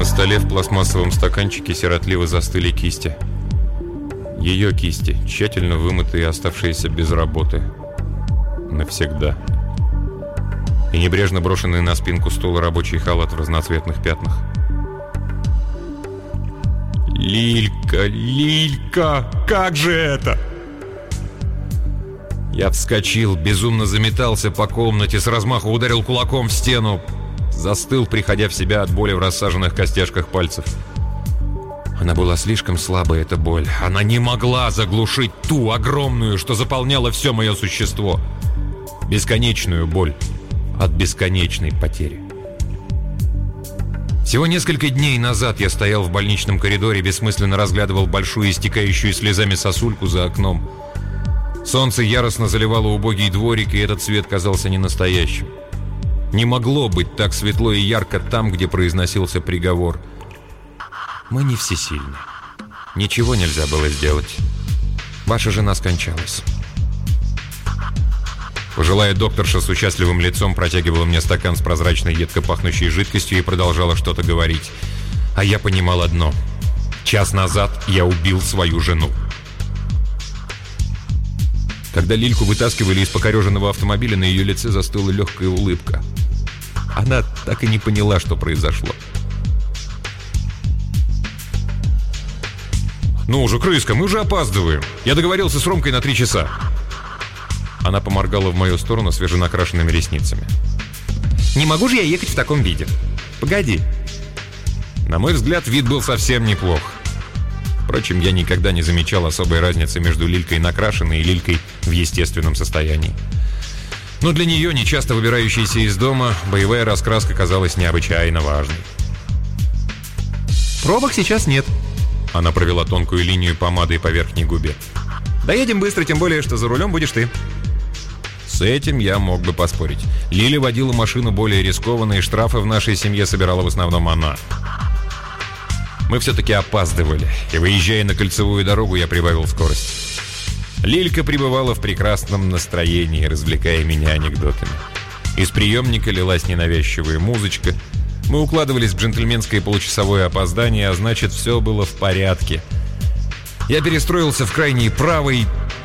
столе в пластмассовом стаканчике сиротливо застыли кисти. Ее кисти, тщательно вымытые и оставшиеся без работы. Навсегда. И небрежно брошенный на спинку стула рабочий халат в разноцветных пятнах. «Лилька, Лилька, как же это?» Я вскочил, безумно заметался по комнате, с размаху ударил кулаком в стену. Застыл, приходя в себя от боли в рассаженных костяшках пальцев. Она была слишком слабая, эта боль. Она не могла заглушить ту огромную, что заполняла все мое существо. Бесконечную боль от бесконечной потери. Всего несколько дней назад я стоял в больничном коридоре, бессмысленно разглядывал большую истекающую слезами сосульку за окном. Солнце яростно заливало убогий дворик, и этот свет казался ненастоящим. Не могло быть так светло и ярко там, где произносился приговор. Мы не всесильны. Ничего нельзя было сделать. Ваша жена скончалась. Пожилая докторша с участливым лицом протягивала мне стакан с прозрачной, едко пахнущей жидкостью и продолжала что-то говорить. А я понимал одно. Час назад я убил свою жену. Когда Лильку вытаскивали из покореженного автомобиля, на ее лице застыла легкая улыбка. Она так и не поняла, что произошло. «Ну уже, крыска, мы уже опаздываем. Я договорился с Ромкой на 3 часа». Она поморгала в мою сторону свеженакрашенными ресницами. «Не могу же я ехать в таком виде. Погоди». На мой взгляд, вид был совсем неплох. Впрочем, я никогда не замечал особой разницы между Лилькой накрашенной и Лилькой в естественном состоянии. Но для нее, нечасто выбирающейся из дома, боевая раскраска казалась необычайно важной. «Пробок сейчас нет». Она провела тонкую линию помадой по верхней губе. «Доедем быстро, тем более, что за рулем будешь ты». С этим я мог бы поспорить. Лиля водила машину более рискованно, и штрафы в нашей семье собирала в основном она. Мы все-таки опаздывали, и, выезжая на кольцевую дорогу, я прибавил скорость. Лилька пребывала в прекрасном настроении, развлекая меня анекдотами. Из приемника лилась ненавязчивая музычка. Мы укладывались в джентльменское получасовое опоздание, а значит, все было в порядке. Я перестроился в крайний правый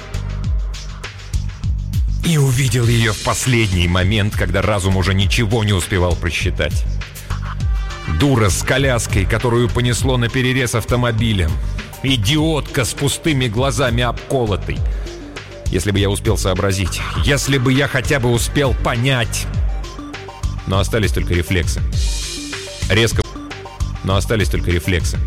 и увидел ее в последний момент, когда разум уже ничего не успевал просчитать. Дура с коляской, которую понесло наперерез автомобилем. Идиотка с пустыми глазами обколотой. Если бы я успел сообразить, если бы я хотя бы успел понять. Но остались только рефлексы. Но остались только рефлексы.